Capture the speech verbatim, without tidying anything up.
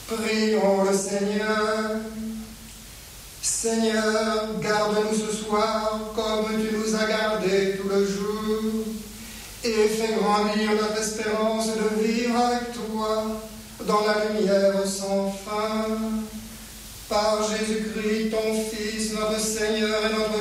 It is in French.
Prions le Seigneur. Seigneur, garde-nous ce soir comme tu nous as gardés tout le jour et fais grandir notre espérance de vivre avec toi dans la lumière sans fin. Par Jésus-Christ, ton Fils, notre Seigneur et notre